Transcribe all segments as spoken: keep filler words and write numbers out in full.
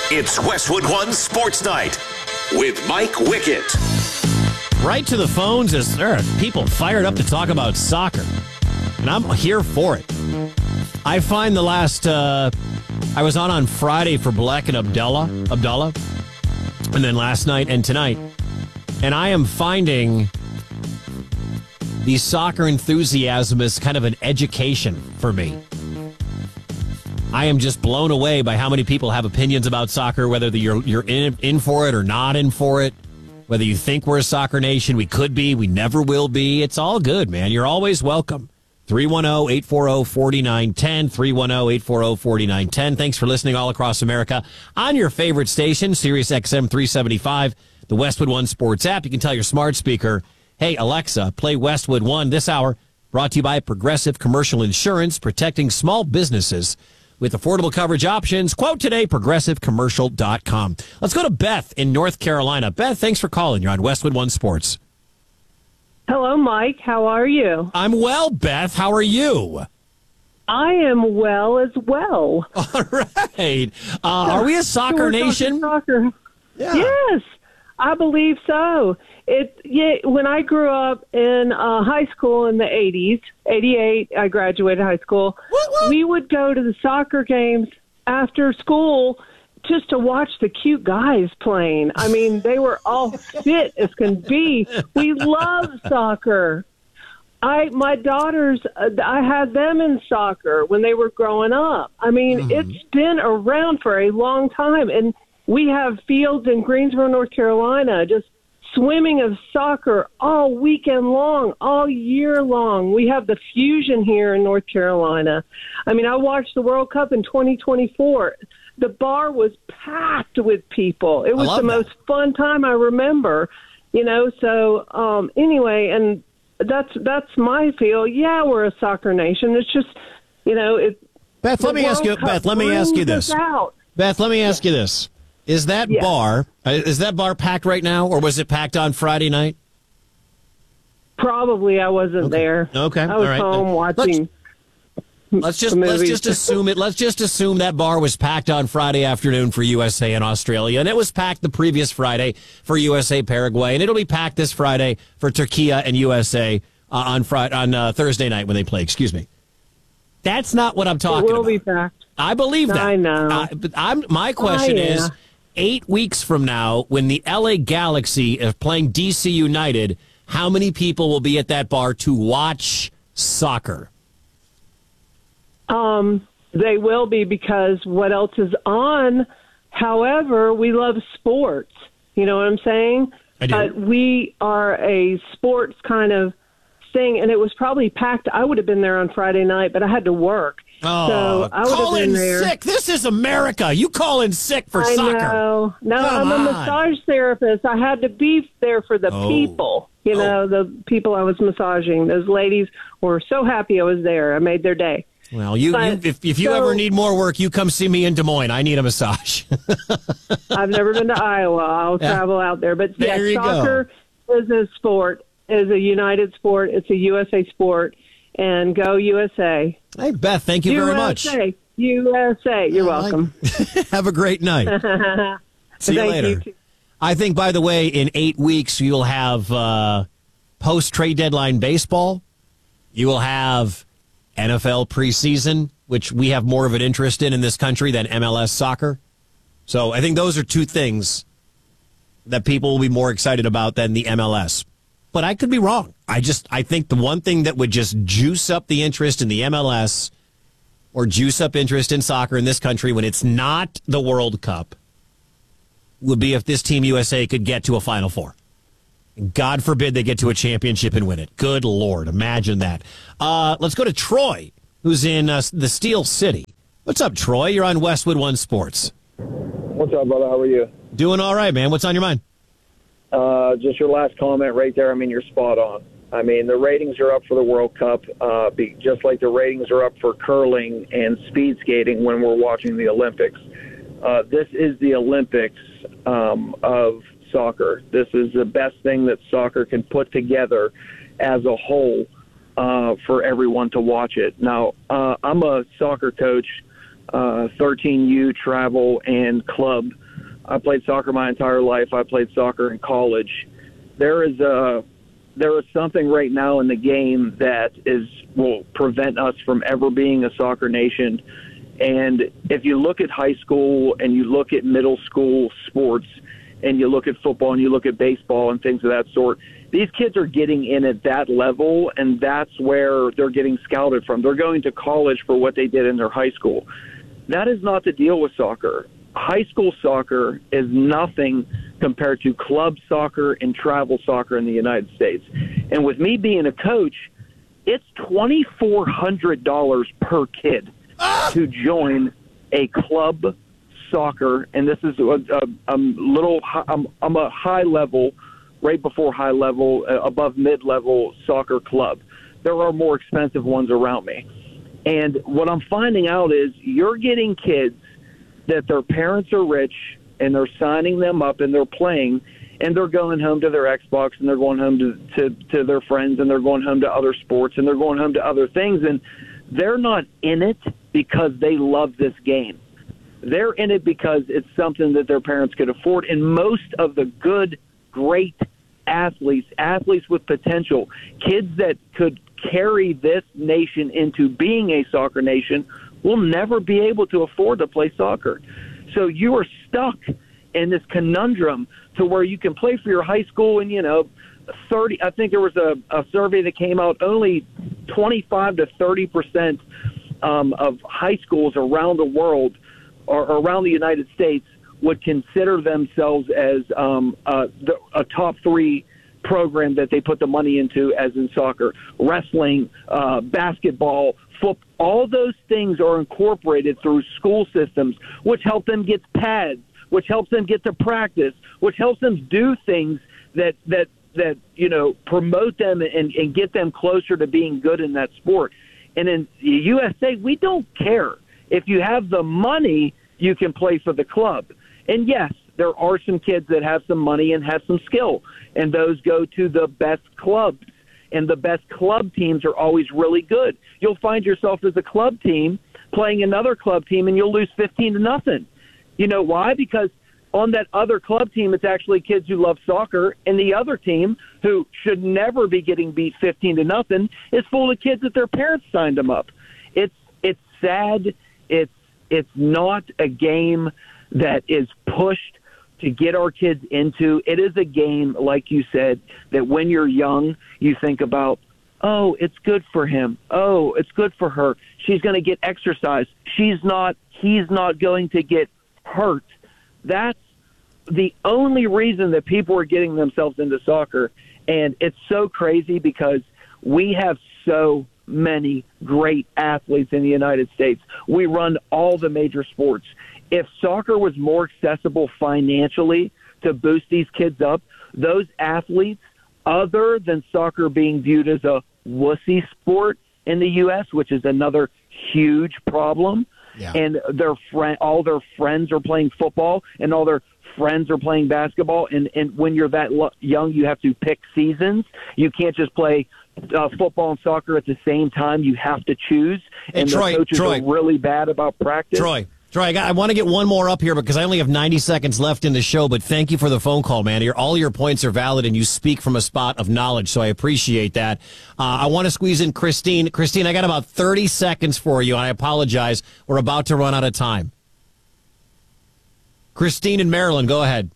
It's Westwood One Sports Night with Mike Wickett. Right to the phones as there are people fired up to talk about soccer. And I'm here for it. I find the last, uh, I was on on Friday for Black and Abdullah, Abdullah, and then last night and tonight. And I am finding the soccer enthusiasm is kind of an education for me. I am just blown away by how many people have opinions about soccer, whether you're you're in in for it or not in for it, whether you think we're a soccer nation, we could be, we never will be. It's all good, man. You're always welcome. three one zero, eight four zero, four nine one zero, three one zero, eight four zero, four nine one zero. Thanks for listening all across America on your favorite station, Sirius X M three seventy-five, the Westwood One Sports app. You can tell your smart speaker, hey, Alexa, play Westwood One this hour. Brought to you by Progressive Commercial Insurance, protecting small businesses with affordable coverage options. Quote today, progressive commercial dot com. Let's go to Beth in North Carolina. Beth, thanks for calling. You're on Westwood One Sports. Hello, Mike. How are you? I'm well, Beth. How are you? I am well as well. All right. Uh, are we a soccer nation? Soccer. Yeah. Yes, I believe so. It yeah. When I grew up in uh, high school in the eighties, eighty-eight, I graduated high school. What, what? We would go to the soccer games after school just to watch the cute guys playing. I mean, they were all fit as can be. We love soccer. I my daughters, uh, I had them in soccer when they were growing up. I mean, mm-hmm. It's been around for a long time, and we have fields in Greensboro, North Carolina, just swimming of soccer all weekend long, all year long. We have the Fusion here in North Carolina. I mean, I watched the World Cup in twenty twenty-four. The bar was packed with people. It was the that. most fun time I remember, you know. So um, anyway, and that's that's my feel. Yeah, we're a soccer nation. It's just, you know, it. Beth, let me ask you. Beth, let me ask you this. Beth, let me ask you this. Is that yeah. bar is that bar packed right now, or was it packed on Friday night? Probably I wasn't okay. there. Okay, I was all right. home watching. Let's, let's just let's just assume it. Let's just assume that bar was packed on Friday afternoon for U S A and Australia, and it was packed the previous Friday for U S A Paraguay, and it'll be packed this Friday for Turkey and U S A uh, on Friday on uh, Thursday night when they play. Excuse me. That's not what I'm talking about. It will about. be packed. I believe that. I know. Uh, but I'm my question oh, yeah. is. Eight weeks from now, when the L A Galaxy is playing D C United, how many people will be at that bar to watch soccer? Um, they will be, because what else is on? However, we love sports. You know what I'm saying? I do. Uh, we are a sports kind of thing, and it was probably packed. I would have been there on Friday night, but I had to work. Oh, so I would call have been in there. sick. This is America. You call in sick for I soccer. know. No, Come I'm on. a massage therapist. I had to be there for the oh. people. You know, oh. the people I was massaging. Those ladies were so happy I was there. I made their day. Well, you, but, you if, if you so, ever need more work, you come see me in Des Moines. I need a massage. I've never been to Iowa. I'll yeah. travel out there. But there yeah, soccer go. is a sport, is a united sport. It's a U S A sport. And go U S A. Hey, Beth, thank you U S A. very much. U S A. You're I welcome. Like Have a great night. See you Thank later. You too. I think, by the way, in eight weeks, you'll have uh, post-trade deadline baseball. You will have N F L preseason, which we have more of an interest in in this country than M L S soccer. So I think those are two things that people will be more excited about than the M L S. But I could be wrong. I just I think the one thing that would just juice up the interest in the M L S or juice up interest in soccer in this country when it's not the World Cup would be if this Team U S A could get to a Final Four. God forbid they get to a championship and win it. Good Lord, imagine that. Uh, let's go to Troy, who's in uh, the Steel City. What's up, Troy? You're on Westwood One Sports. What's up, brother? How are you? Doing all right, man. What's on your mind? Uh, just your last comment right there. I mean, you're spot on. I mean, the ratings are up for the World Cup, uh, be, just like the ratings are up for curling and speed skating when we're watching the Olympics. Uh, this is the Olympics um, of soccer. This is the best thing that soccer can put together as a whole uh, for everyone to watch it. Now, uh, I'm a soccer coach uh, thirteen U, travel, and club. I played soccer my entire life. I played soccer in college. There is a there is something right now in the game that is will prevent us from ever being a soccer nation. And if you look at high school and you look at middle school sports and you look at football and you look at baseball and things of that sort, these kids are getting in at that level, and that's where they're getting scouted from. They're going to college for what they did in their high school. That is not the deal with soccer. High school soccer is nothing compared to club soccer and travel soccer in the United States. And with me being a coach, it's twenty-four hundred dollars per kid ah! to join a club soccer. And this is a, a, a little, I'm, I'm a high level, right before high level, uh, above mid-level soccer club. There are more expensive ones around me. And what I'm finding out is you're getting kids that their parents are rich and they're signing them up and they're playing and they're going home to their Xbox and they're going home to, to, to their friends and they're going home to other sports and they're going home to other things. And they're not in it because they love this game. They're in it because it's something that their parents could afford. And most of the good, great athletes, athletes with potential, kids that could carry this nation into being a soccer nation will never be able to afford to play soccer. So you are stuck in this conundrum to where you can play for your high school and, you know, thirty, I think there was a, a survey that came out, only twenty-five to thirty percent um, of high schools around the world or around the United States would consider themselves as um, uh, the, a top three program that they put the money into, as in soccer, wrestling, uh, basketball, football. All those things are incorporated through school systems, which help them get pads, which helps them get to practice, which helps them do things that that that you know promote them and, and get them closer to being good in that sport. And in the U S A, we don't care. If you have the money, you can play for the club. And yes, there are some kids that have some money and have some skill, and those go to the best clubs. And the best club teams are always really good. You'll find yourself as a club team playing another club team, and you'll lose fifteen to nothing. You know why? Because on that other club team, it's actually kids who love soccer, and the other team, who should never be getting beat fifteen to nothing, is full of kids that their parents signed them up. It's it's sad. It's it's not a game that is pushed to get our kids into. It is a game, like you said, that when you're young, you think about, oh, it's good for him. Oh, it's good for her. She's going to get exercise. She's not, he's not going to get hurt. That's the only reason that people are getting themselves into soccer. And it's so crazy because we have so many great athletes in the United States. We run all the major sports. If soccer was more accessible financially to boost these kids up, those athletes, other than soccer being viewed as a wussy sport in the U S, which is another huge problem, yeah. and their friend, all their friends are playing football and all their friends are playing basketball, and, and when you're that lo- young, you have to pick seasons. You can't just play uh, football and soccer at the same time. You have to choose, hey, and Troy, the coaches Troy. are really bad about practice. Troy. Troy, I, got, I want to get one more up here because I only have ninety seconds left in the show, but thank you for the phone call, man. Your, all your points are valid, and you speak from a spot of knowledge, so I appreciate that. Uh, I want to squeeze in Christine. Christine, I got about thirty seconds for you, and I apologize. We're about to run out of time. Christine in Maryland, go ahead.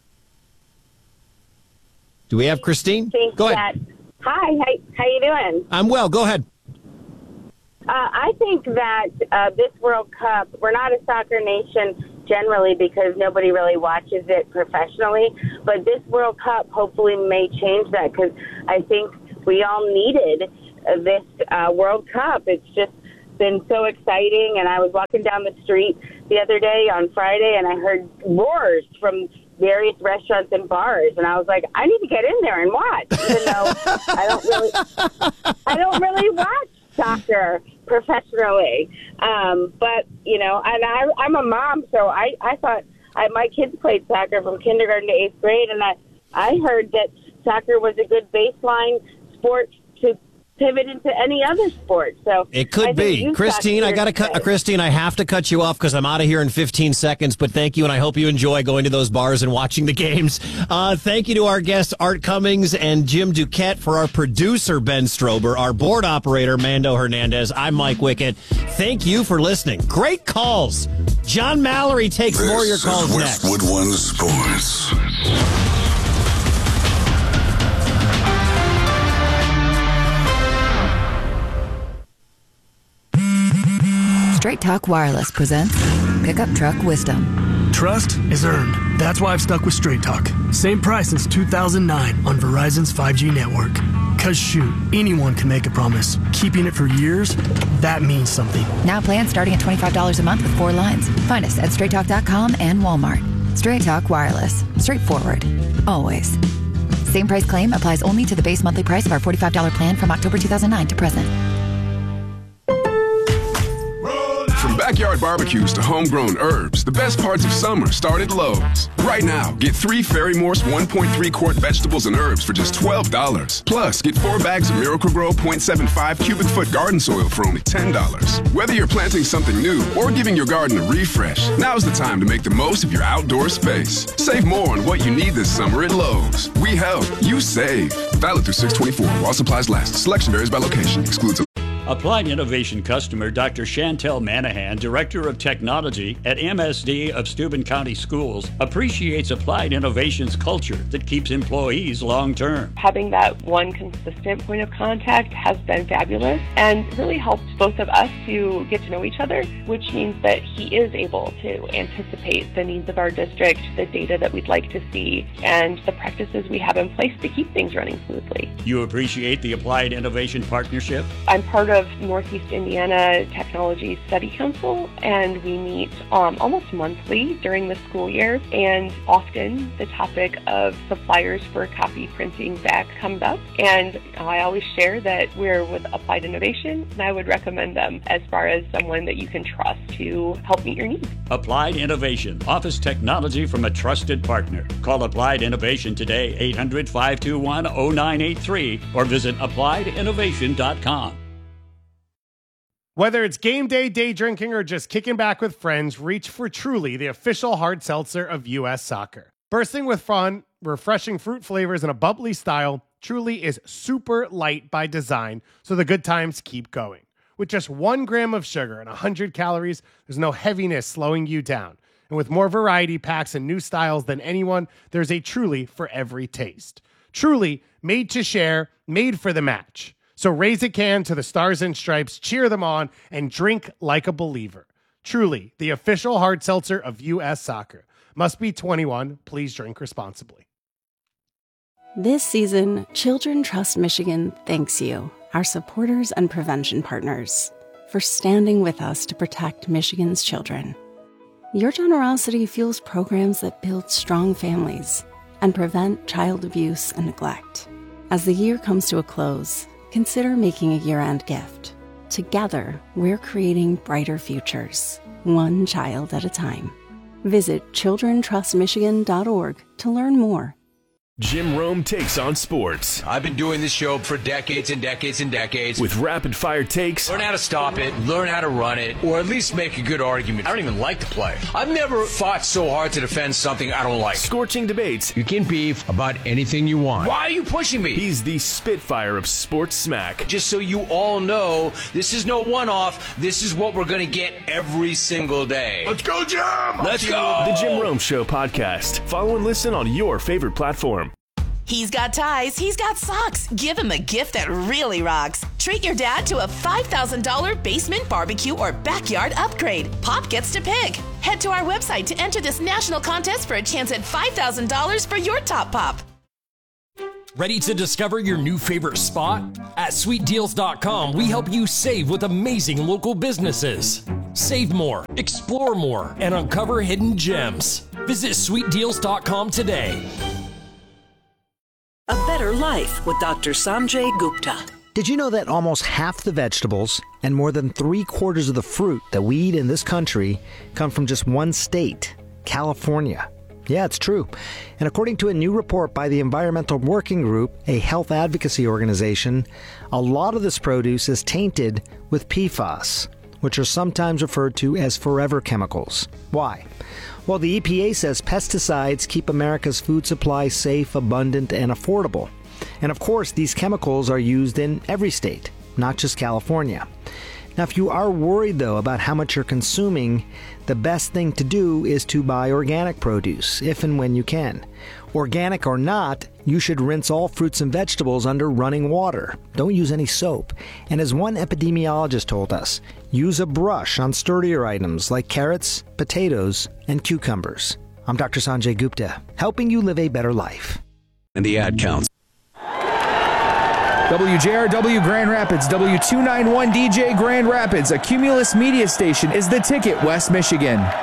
Do we have Christine? Go ahead. That, hi, how, how you doing? I'm well. Go ahead. Uh, I think that uh, this World Cup, we're not a soccer nation generally because nobody really watches it professionally, but this World Cup hopefully may change that because I think we all needed uh, this uh, World Cup. It's just been so exciting, and I was walking down the street the other day on Friday, and I heard roars from various restaurants and bars, and I was like, I need to get in there and watch, even though I don't really, I don't really watch soccer professionally. Um, but, you know, and I, I'm a mom, so I, I thought I, my kids played soccer from kindergarten to eighth grade, and I, I heard that soccer was a good baseline sport to pivot into any other sport. So it could be. Christine, I got to cut. Uh, Christine, I have to cut you off because I'm out of here in fifteen seconds. But thank you, and I hope you enjoy going to those bars and watching the games. Uh, thank you to our guests, Art Cummings and Jim Duquette, for our producer, Ben Strober, our board operator, Mando Hernandez. I'm Mike Wickett. Thank you for listening. Great calls. John Mallory takes this more of your calls is next. Westwood One Sports. Straight Talk Wireless presents Pickup Truck Wisdom. Trust is earned. That's why I've stuck with Straight Talk. Same price since two thousand nine on Verizon's five G network. Cause shoot, anyone can make a promise. Keeping it for years, that means something. Now plans starting at twenty-five dollars a month with four lines. Find us at straight talk dot com and Walmart. Straight Talk Wireless. Straightforward. Always. Same price claim applies only to the base monthly price of our forty-five dollars plan from October two thousand nine to present. From backyard barbecues to homegrown herbs, the best parts of summer start at Lowe's. Right now, get three Ferry-Morse one point three quart vegetables and herbs for just twelve dollars. Plus, get four bags of Miracle-Gro zero point seven five cubic foot garden soil for only ten dollars. Whether you're planting something new or giving your garden a refresh, now's the time to make the most of your outdoor space. Save more on what you need this summer at Lowe's. We help, you save. Valid through six twenty-four while supplies last. Selection varies by location. Excludes. Applied Innovation customer Doctor Chantel Manahan, Director of Technology at M S D of Steuben County Schools, appreciates Applied Innovation's culture that keeps employees long-term. Having that one consistent point of contact has been fabulous and really helped both of us to get to know each other, which means that he is able to anticipate the needs of our district, the data that we'd like to see, and the practices we have in place to keep things running smoothly. You appreciate the Applied Innovation partnership? I'm part of Northeast Indiana Technology Study Council, and we meet um, almost monthly during the school year, and often the topic of suppliers for copy printing back comes up, and I always share that we're with Applied Innovation, and I would recommend them as far as someone that you can trust to help meet your needs. Applied Innovation, office technology from a trusted partner. Call Applied Innovation today, eight hundred, five two one, zero nine eight three, or visit applied innovation dot com. Whether it's game day, day drinking, or just kicking back with friends, reach for Truly, the official hard seltzer of U S Soccer. Bursting with fun, refreshing fruit flavors, and a bubbly style, Truly is super light by design, so the good times keep going. With just one gram of sugar and one hundred calories, there's no heaviness slowing you down. And with more variety packs and new styles than anyone, there's a Truly for every taste. Truly, made to share, made for the match. So raise a can to the Stars and Stripes, cheer them on, and drink like a believer. Truly, the official hard seltzer of U S Soccer. Must be twenty-one. Please drink responsibly. This season, Children Trust Michigan thanks you, our supporters and prevention partners, for standing with us to protect Michigan's children. Your generosity fuels programs that build strong families and prevent child abuse and neglect. As the year comes to a close, consider making a year-end gift. Together, we're creating brighter futures, one child at a time. Visit children trust michigan dot org to learn more. Jim Rome takes on sports. I've been doing this show for decades and decades and decades. With rapid-fire takes. Learn how to stop it, learn how to run it, or at least make a good argument. I don't even like the play. I've never fought so hard to defend something I don't like. Scorching debates. You can beef about anything you want. Why are you pushing me? He's the Spitfire of sports smack. Just so you all know, this is no one-off. This is what we're going to get every single day. Let's go, Jim! Let's go! The Jim Rome Show podcast. Follow and listen on your favorite platform. He's got ties, he's got socks. Give him a gift that really rocks. Treat your dad to a five thousand dollars basement barbecue or backyard upgrade. Pop gets to pick. Head to our website to enter this national contest for a chance at five thousand dollars for your top pop. Ready to discover your new favorite spot? At sweet deals dot com, we help you save with amazing local businesses. Save more, explore more, and uncover hidden gems. Visit sweet deals dot com today. A better life with Doctor Sanjay Gupta. Did you know that almost half the vegetables and more than three quarters of the fruit that we eat in this country come from just one state, California? Yeah, it's true. And according to a new report by the Environmental Working Group, a health advocacy organization, a lot of this produce is tainted with P FAS, which are sometimes referred to as forever chemicals. Why? Well, the E P A says pesticides keep America's food supply safe, abundant, and affordable. And of course, these chemicals are used in every state, not just California. Now, if you are worried, though, about how much you're consuming, the best thing to do is to buy organic produce, if and when you can. Organic or not, you should rinse all fruits and vegetables under running water. Don't use any soap. And as one epidemiologist told us, use a brush on sturdier items like carrots, potatoes, and cucumbers. I'm Doctor Sanjay Gupta, helping you live a better life. And the ad counts. W J R W Grand Rapids, W two ninety-one D J Grand Rapids, a Cumulus media station, is the Ticket, West Michigan.